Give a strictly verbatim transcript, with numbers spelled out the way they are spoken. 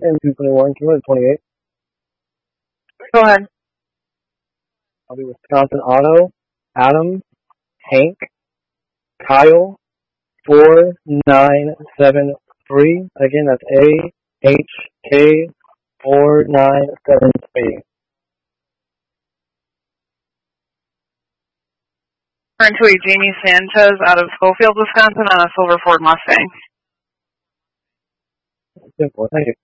M two twenty-one, two twenty-eight. Go ahead. I'll be Wisconsin Auto, Adam, Hank, Kyle, four nine seven three. Again, that's A H K four nine seven three. Turn to a Jamie Sanchez out of Schofield, Wisconsin on a silver Ford Mustang. Simple, thank you.